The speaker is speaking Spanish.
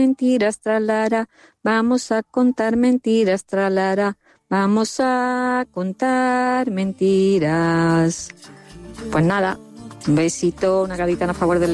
mentiras, tralara, vamos a contar mentiras, tralara, vamos a contar mentiras. Pues nada, un besito, una gaditana a favor del